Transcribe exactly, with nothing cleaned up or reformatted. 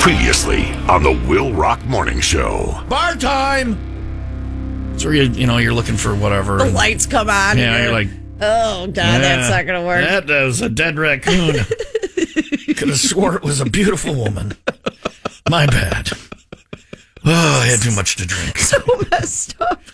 Previously on the Will Rock Morning Show. Bar time! So, you, you know, you're looking for whatever. The and, lights come on. Yeah, and you're like, oh, God, yeah, that's not going to work. That was a dead raccoon. Could have swore it was a beautiful woman. My bad. Oh, I had too much to drink. So messed up.